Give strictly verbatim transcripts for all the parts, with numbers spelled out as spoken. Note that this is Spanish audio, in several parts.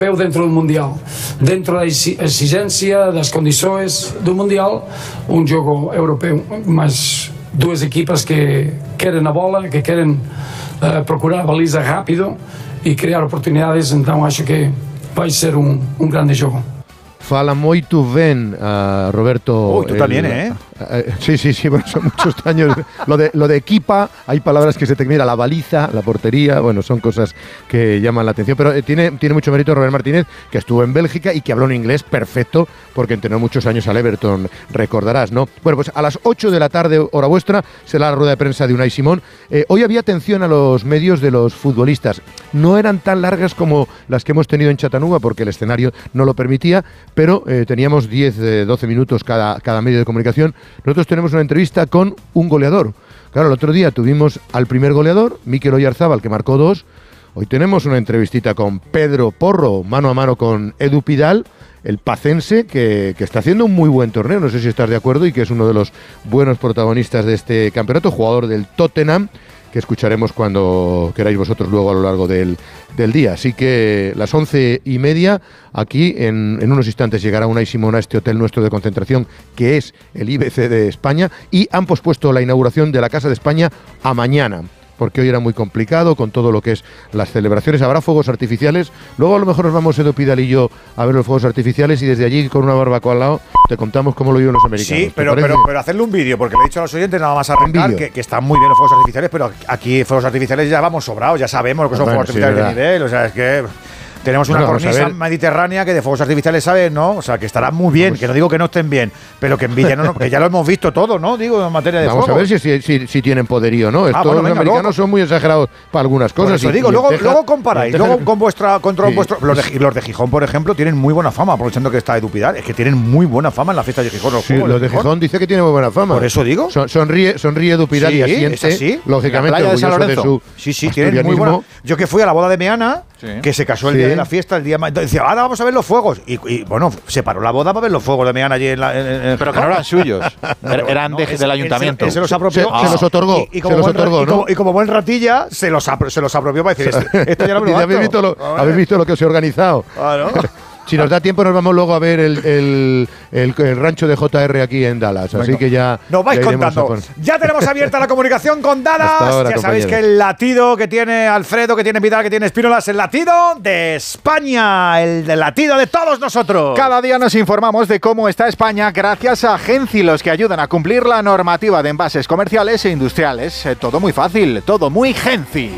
europeu dentro do Mundial, dentro da exigência das condições do Mundial, um jogo europeu, mas duas equipas que querem a bola, que querem uh, procurar a baliza rápido e criar oportunidades, então acho que vai ser um, um grande jogo. Fala moito ben a uh, Roberto. Oh, tú el, también, ¿eh? Uh, sí, sí, sí, bueno, son muchos años. Lo de, lo de equipa, hay palabras que se te mira, la baliza, la portería, bueno, son cosas que llaman la atención. Pero eh, tiene, tiene mucho mérito Robert Martínez, que estuvo en Bélgica y que habló en inglés perfecto, porque entrenó muchos años al Everton, recordarás, ¿no? Bueno, pues a las ocho de la tarde, hora vuestra, será la rueda de prensa de Unai Simón. Eh, hoy había atención a los medios de los futbolistas. No eran tan largas como las que hemos tenido en Chattanooga, porque el escenario no lo permitía, pero eh, teníamos diez, doce minutos cada, cada medio de comunicación. Nosotros tenemos una entrevista con un goleador. Claro, el otro día tuvimos al primer goleador, Mikel Oyarzábal, que marcó dos. Hoy tenemos una entrevistita con Pedro Porro, mano a mano con Edu Pidal, el pacense, que, que está haciendo un muy buen torneo, no sé si estás de acuerdo, y que es uno de los buenos protagonistas de este campeonato, jugador del Tottenham, que escucharemos cuando queráis vosotros luego a lo largo del, del día. Así que las once y media, aquí en, en unos instantes llegará Unai Simón a este hotel nuestro de concentración, que es el I B C de España, y han pospuesto la inauguración de la Casa de España a mañana, porque hoy era muy complicado con todo lo que es las celebraciones. Habrá fuegos artificiales, luego a lo mejor nos vamos Edu Pidal y yo a ver los fuegos artificiales, y desde allí con una barbacoa al lado te contamos cómo lo viven los americanos. Sí, pero, pero, pero hacerle un vídeo, porque le he dicho a los oyentes nada más arrancar que, que están muy bien los fuegos artificiales, pero aquí fuegos artificiales ya vamos sobrados, ya sabemos lo que son bueno, fuegos sí, artificiales de nivel, o sea, es que tenemos una bueno, cornisa mediterránea que de fuegos artificiales sabe, ¿no? O sea, que estará muy bien, vamos. Que no digo que no estén bien, pero que en Villa no, que ya lo hemos visto todo, ¿no? Digo, en materia de vamos fuego. a ver si, si, si, si tienen poderío, ¿no? Estos ah, bueno, venga, americanos luego, son muy exagerados para algunas cosas. Por eso y, digo, y luego, Texas, luego comparáis, luego con vuestra, contra sí. vuestro, los de, los de Gijón, por ejemplo, tienen muy buena fama, aprovechando que está Edu Pidal, es que tienen muy buena fama en la fiesta de Gijón. Los, sí, juegos, los de Gijón, Gijón dice que tienen muy buena fama. Por eso digo. Son, sonríe, sonríe Edu Pidal sí, y asiente, lógicamente, de orgulloso de su Sí, sí, tienen muy buena. Yo que fui a la boda de Meana, sí. que se casó el sí. día de la fiesta, el día más. Decía, ahora vamos a ver los fuegos. Y, y bueno, se paró la boda para ver los fuegos de Meana allí en la. En, en, pero que no eran suyos, no, eran no, de, del ayuntamiento. Se, se los apropió. Se, ah. se los otorgó. Y, y, como se los buen, otorgó, y, ¿no? como, y como buen ratilla, se los, se los apropió para decir: esto ya no me lo ¿Habéis visto lo, ¿Habéis visto lo que os he organizado? Ah, ¿no? Si nos da tiempo nos vamos luego a ver el, el, el, el rancho de J R aquí en Dallas, así bueno, que ya nos vais contando. Ya tenemos abierta la comunicación con Dallas. Ahora, ya sabéis que el latido que tiene Alfredo, que tiene Vidal, que tiene Espínola es el latido de España, el del latido de todos nosotros. Cada día nos informamos de cómo está España gracias a Genci, los que ayudan a cumplir la normativa de envases comerciales e industriales. Eh, todo muy fácil, todo muy Genci.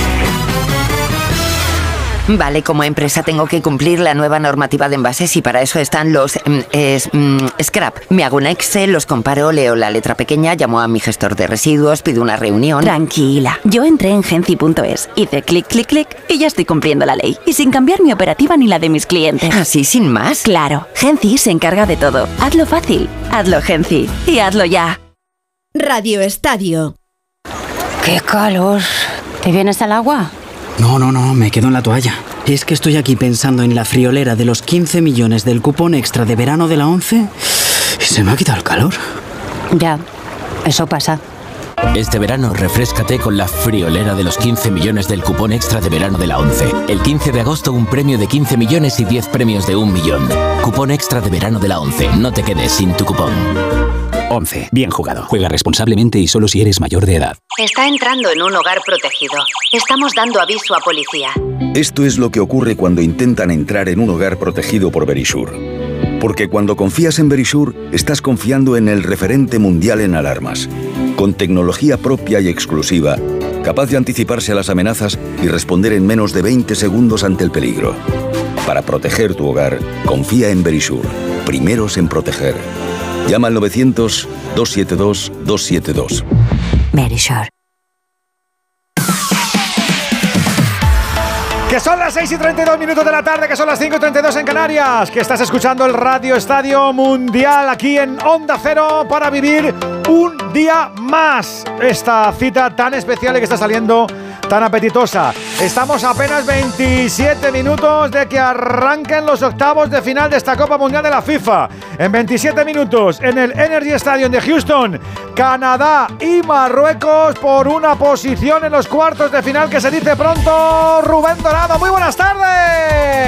Vale, como empresa tengo que cumplir la nueva normativa de envases y para eso están los mm, es, mm, scrap. Me hago un Excel, los comparo, leo la letra pequeña, llamo a mi gestor de residuos, pido una reunión. Tranquila, yo entré en Genci punto es, hice clic, clic, clic y ya estoy cumpliendo la ley. Y sin cambiar mi operativa ni la de mis clientes. ¿Así sin más? Claro, Genci se encarga de todo. Hazlo fácil, hazlo Genci y hazlo ya. Radio Estadio. ¡Qué calor! ¿Te vienes al agua? No, no, no, me quedo en la toalla. Es que estoy aquí pensando en la friolera de los quince millones del cupón extra de verano de la ONCE y se me ha quitado el calor. Ya, eso pasa. Este verano refréscate con la friolera de los quince millones del cupón extra de verano de la ONCE. El quince de agosto un premio de quince millones y diez premios de un millón. Cupón extra de verano de la ONCE. No te quedes sin tu cupón. ONCE. Bien jugado. Juega responsablemente y solo si eres mayor de edad. Está entrando en un hogar protegido. Estamos dando aviso a policía. Esto es lo que ocurre cuando intentan entrar en un hogar protegido por Verisure. Porque cuando confías en Verisure, estás confiando en el referente mundial en alarmas. Con tecnología propia y exclusiva, capaz de anticiparse a las amenazas y responder en menos de veinte segundos ante el peligro. Para proteger tu hogar, confía en Verisure. Primeros en proteger. Llama al novecientos, dos siete dos, dos siete dos. Verisure. Que son las seis y treinta y dos minutos de la tarde, que son las cinco y treinta y dos en Canarias, que estás escuchando el Radio Estadio Mundial aquí en Onda Cero para vivir un día más esta cita tan especial y que está saliendo tan apetitosa. Estamos a apenas veintisiete minutos de que arranquen los octavos de final de esta Copa Mundial de la FIFA. En veintisiete minutos, en el Energy Stadium de Houston, Canadá y Marruecos por una posición en los cuartos de final que se dice pronto. Rubén Dorado, muy buenas tardes.